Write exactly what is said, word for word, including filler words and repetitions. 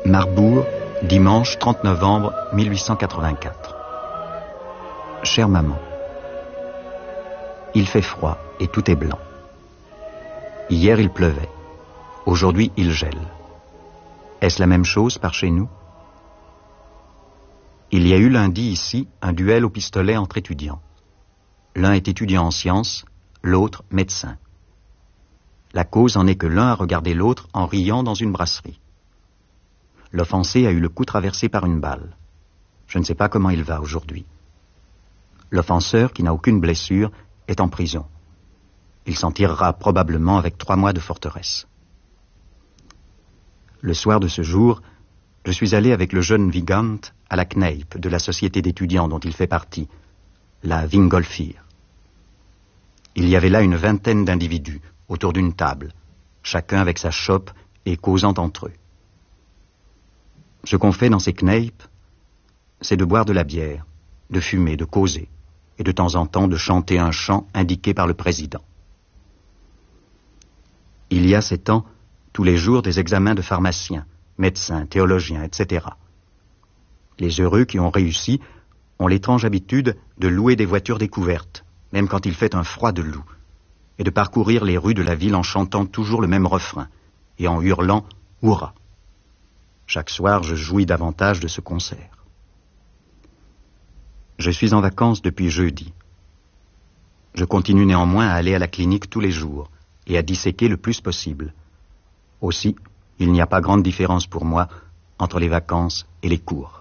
Marbourg, dimanche trente novembre mille huit cent quatre-vingt-quatre. Chère maman, il fait froid et tout est blanc. Hier il pleuvait, aujourd'hui il gèle. Est-ce la même chose par chez nous? Il y a eu lundi ici un duel au pistolet entre étudiants. L'un est étudiant en sciences, l'autre médecin. La cause en est que l'un a regardé l'autre en riant dans une brasserie. L'offensé a eu le cou traversé par une balle. Je ne sais pas comment il va aujourd'hui. L'offenseur, qui n'a aucune blessure, est en prison. Il s'en tirera probablement avec trois mois de forteresse. Le soir de ce jour, je suis allé avec le jeune Vigant à la Kneipe de la société d'étudiants dont il fait partie, la Wingolfir. Il y avait là une vingtaine d'individus autour d'une table, chacun avec sa chope et causant entre eux. Ce qu'on fait dans ces Kneipes, c'est de boire de la bière, de fumer, de causer, et de temps en temps de chanter un chant indiqué par le président. Il y a ces temps, tous les jours, des examens de pharmaciens, médecins, théologiens, et cetera. Les heureux qui ont réussi ont l'étrange habitude de louer des voitures découvertes, même quand il fait un froid de loup, et de parcourir les rues de la ville en chantant toujours le même refrain, et en hurlant « Hurrah !» Chaque soir, je jouis davantage de ce concert. Je suis en vacances depuis jeudi. Je continue néanmoins à aller à la clinique tous les jours et à disséquer le plus possible. Aussi, il n'y a pas grande différence pour moi entre les vacances et les cours.